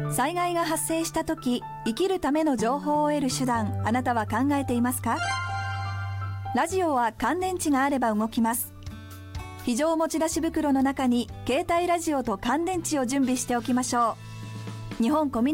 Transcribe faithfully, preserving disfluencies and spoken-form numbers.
災害が発生した時、生きるための情報を得る手段、あなたは考えていますか？ラジオは乾電池があれば動きます。非常持ち出し袋の中に携帯ラジオと乾電池を準備しておきましょう。日本コミュニ